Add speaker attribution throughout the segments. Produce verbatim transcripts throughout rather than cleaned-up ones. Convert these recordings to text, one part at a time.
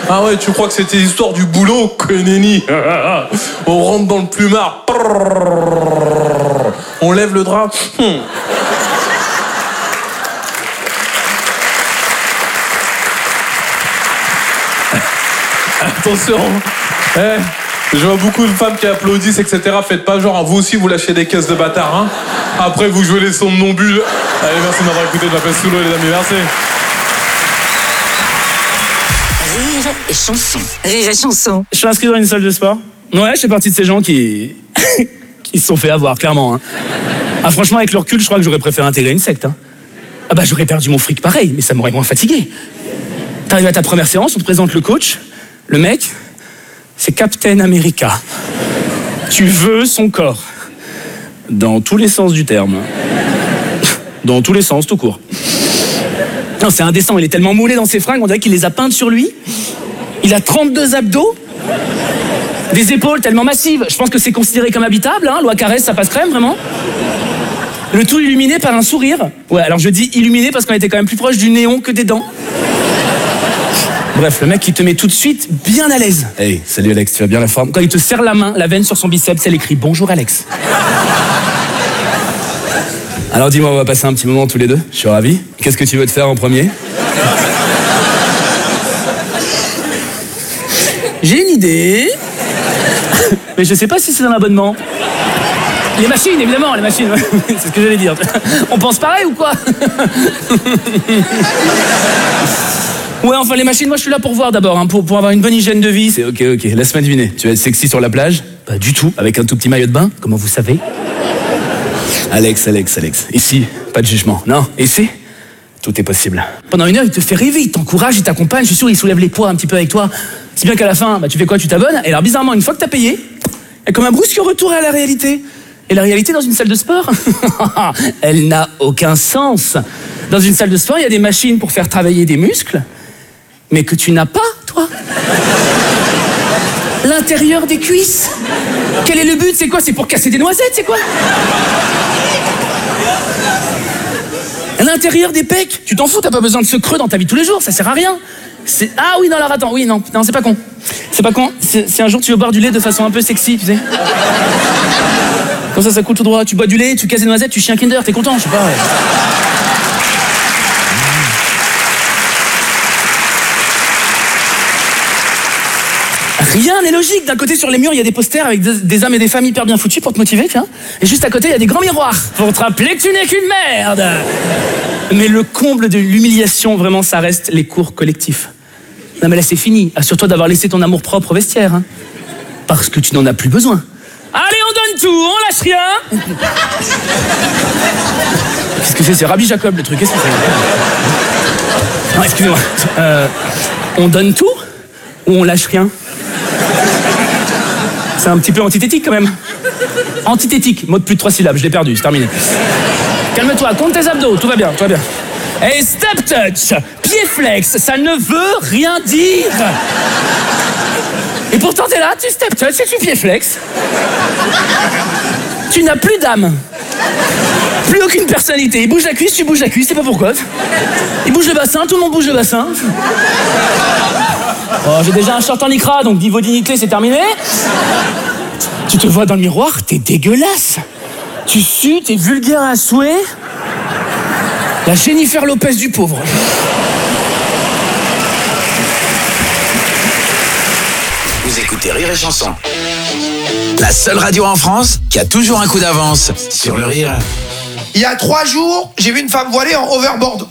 Speaker 1: Ah ouais, tu crois que c'était l'histoire du boulot, Koneni? On rentre dans le plumard. On lève le drap. Hmm. Attention. Eh, je vois beaucoup de femmes qui applaudissent, et cetera. Faites pas genre, vous aussi vous lâchez des caisses de bâtards, hein. Après vous jouez les sons de non-bulles. Allez, merci de m'avoir écouté, je m'appelle Soulo, les amis, merci.
Speaker 2: Rire et chanson. Rire et chanson.
Speaker 3: Je suis inscrit dans une salle de sport. Ouais, je fais partie de ces gens qui... qui se sont fait avoir, clairement. Hein. Ah, franchement, avec le recul, je crois que j'aurais préféré intégrer une secte. Hein. Ah bah, j'aurais perdu mon fric pareil, mais ça m'aurait moins fatigué. T'arrives à ta première séance, on te présente le coach. Le mec, c'est Captain America. Tu veux son corps. Dans tous les sens du terme. Dans tous les sens, tout court. Non, c'est indécent, il est tellement moulé dans ses fringues, on dirait qu'il les a peintes sur lui. Il a trente-deux abdos. Des épaules tellement massives. Je pense que c'est considéré comme habitable, hein. Loi Carrez, ça passe crème, vraiment. Le tout illuminé par un sourire. Ouais, alors je dis illuminé parce qu'on était quand même plus proche du néon que des dents. Bref, le mec qui te met tout de suite bien à l'aise. Hey, salut Alex, tu vas bien la forme? Quand il te serre la main, la veine sur son biceps, elle écrit bonjour Alex. Alors dis-moi, on va passer un petit moment tous les deux. Je suis ravi. Qu'est-ce que tu veux te faire en premier? J'ai une idée. Mais je sais pas si c'est un abonnement. Les machines, évidemment, les machines. C'est ce que j'allais dire. On pense pareil ou quoi? Ouais, enfin, les machines, moi, je suis là pour voir d'abord, hein, pour, pour avoir une bonne hygiène de vie. C'est ok, ok. Laisse-moi deviner. Tu vas être sexy sur la plage? Pas du tout. Avec un tout petit maillot de bain, comment vous savez? Alex, Alex, Alex. Ici, pas de jugement. Non, ici, tout est possible. Pendant une heure, il te fait rêver, il t'encourage, il t'accompagne. Je suis sûr, il soulève les poids un petit peu avec toi. Si bien qu'à la fin, bah, tu fais quoi? Tu t'abonnes. Et alors, bizarrement, une fois que t'as payé, il y a comme un brusque retour à la réalité. Et la réalité dans une salle de sport, elle n'a aucun sens. Dans une salle de sport, il y a des machines pour faire travailler des muscles, mais que tu n'as pas, toi. L'intérieur des cuisses. Quel est le but? C'est quoi? C'est pour casser des noisettes, c'est quoi? L'intérieur des pecs. Tu t'en fous, t'as pas besoin de ce creux dans ta vie de tous les jours, ça sert à rien. C'est... Ah oui, non, alors attends, oui, non, non, c'est pas con. C'est pas con, c'est, c'est un jour tu veux boire du lait de façon un peu sexy, tu sais. Comme ça, ça coule tout droit. Tu bois du lait, tu casses des noisettes, tu chies un Kinder, t'es content, je sais pas. Ouais. Rien n'est logique. D'un côté, sur les murs, il y a des posters avec des, des hommes et des femmes hyper bien foutus pour te motiver, tiens. Et juste à côté, il y a des grands miroirs pour te rappeler que tu n'es qu'une merde. Mais le comble de l'humiliation, vraiment, ça reste les cours collectifs. Non mais là, c'est fini. Assure-toi d'avoir laissé ton amour-propre au vestiaire. Hein. Parce que tu n'en as plus besoin. Allez, on donne tout, on lâche rien. Qu'est-ce que c'est? C'est Rabbi Jacob, le truc. Qu'est-ce que c'est? Non, excusez-moi. Euh, on donne tout ou on lâche rien? C'est un petit peu antithétique quand même. Antithétique, mot de plus de trois syllabes, je l'ai perdu, c'est terminé. Calme-toi, compte tes abdos, tout va bien, tout va bien. Et hey, step touch, pied flex, ça ne veut rien dire. Et pourtant t'es là, tu step touch et tu pied flex. Tu n'as plus d'âme. Plus aucune personnalité. Il bouge la cuisse, tu bouges la cuisse, c'est pas pourquoi. Il bouge le bassin, tout le monde bouge le bassin. Oh, j'ai déjà un short en lycra, donc niveau dignité, c'est terminé. Tu te vois dans le miroir, t'es dégueulasse. Tu sues, t'es vulgaire à souhait. La Jennifer Lopez du pauvre.
Speaker 4: Vous écoutez Rire et Chanson. La seule radio en France qui a toujours un coup d'avance sur le rire.
Speaker 5: Il y a trois jours, j'ai vu une femme voilée en overboard.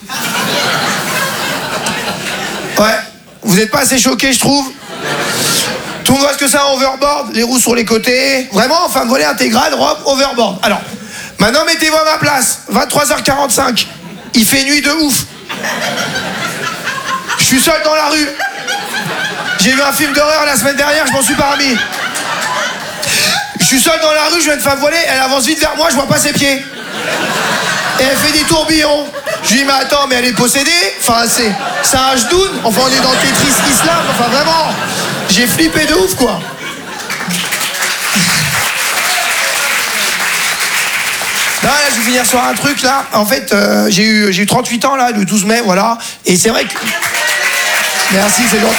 Speaker 5: Ouais. Vous n'êtes pas assez choqués, je trouve. Tout le monde voit ce que c'est un overboard, les roues sur les côtés. Vraiment, femme voilée intégrale, robe, overboard. Alors, maintenant, mettez-vous à ma place. vingt-trois heures quarante-cinq. Il fait nuit de ouf. Je suis seul dans la rue. J'ai vu un film d'horreur la semaine dernière, je m'en suis pas remis. Je suis seul dans la rue, je vois une femme voilée, elle avance vite vers moi, je vois pas ses pieds. Et elle fait des tourbillons. Je lui dis, mais attends, mais elle est possédée? Enfin, c'est, c'est un gedoun. Enfin, on est dans Tetris Islam. Enfin, vraiment, j'ai flippé de ouf, quoi. Non, là, je vais finir sur un truc, là. En fait, euh, j'ai eu, j'ai eu trente-huit ans, là, le douze mai, voilà. Et c'est vrai que... Merci, c'est gentil.